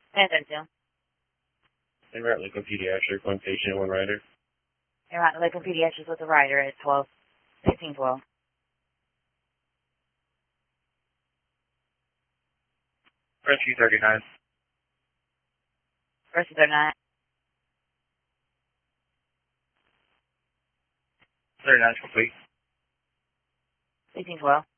10:32. And we're at Lakeland Pediatric, one patient, one rider. You're at Lakeland Pediatrics with the rider at 16:12. Rescue 39. Rescue 39. 39 is complete. 16:12.